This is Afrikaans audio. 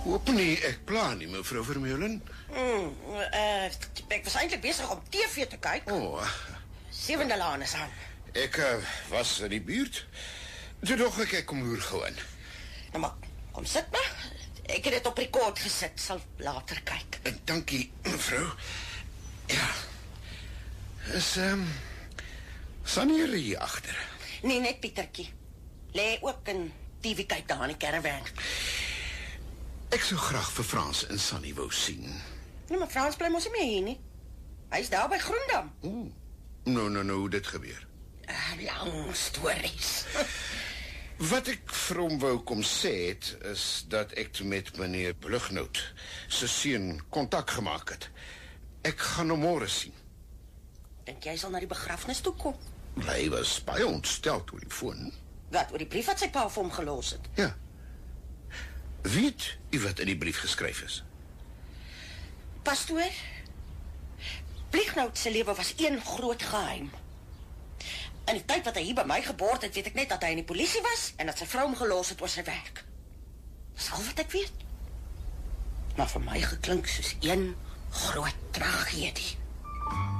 Hoop nie, ek pla nie, mevrou Vermeulen. Ek was eintlik besig om TV te kyk. Sewende Laan is aan. Ek was in die buurt. Toe dog ek kom hoor gewoon. Nou maar, kom sit maar. Ek het dit op rekord gesit, sal later kyk. Dankie, mevrou. Ja. Is, Sannie hier agter? Nee, net Pietertjie. Lê ook in TV kyk daar in die caravan. Ek sou graag vir Frans en Sannie wou sien. Nee, maar Frans bly mos nie meer hier nie. Hy is daar by Groendam. Nou, hoe dit gebeur? Lang stories. Wat ek vir hom wou kom sê het, is dat ek met meneer Blugnout se seun kontak gemaak het. Ek gaan hom môre sien. Dink jy sal na die begrafnis toe kom? Hy was baie ontstel oor die foon. Wat, oor die brief wat sy pa vir hom gelos het? Ja. Weet u wat in die brief geskryf is? Pastoor, Blugnout se lewe was een groot geheim. In die tyd wat hy hier by my geboord het, weet ek net dat hy in die polisie was en dat sy vrou hom gelos het oor sy werk. Dis al wat ek weet. Maar vir my geklink soos een groot tragedie.